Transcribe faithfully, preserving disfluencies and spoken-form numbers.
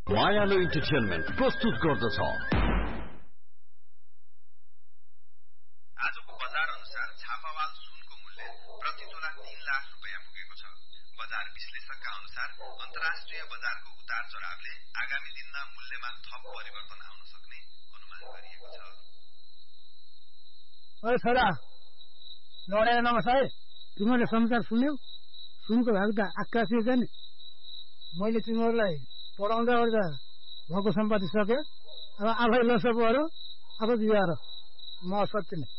मायालु इन्टरटेनमेन्ट प्रस्तुत गर्दछ। आजको बजार अनुसार छापावाल सुनको मूल्य प्रति तोला तीन लाख रुपियाँ पुगेको छ। बजार विश्लेषकका अनुसार अन्तर्राष्ट्रिय बजारको उतार चढावले आगामी दिनमा मूल्यमा थप परिवर्तन आउन सक्ने अनुमान गरिएको छ। ओए छोरा, लडेर नमस्ते। तिमीले समाचार सुन्यौ? सुनको भाग त आकाशीय छ नि। मैले तिमीहरूलाई पढाउँदा ओर्दा भएको सम्पत्ति सक्यो। अब आफै लसो पऱ्यो। अब बिहार म सत्य नै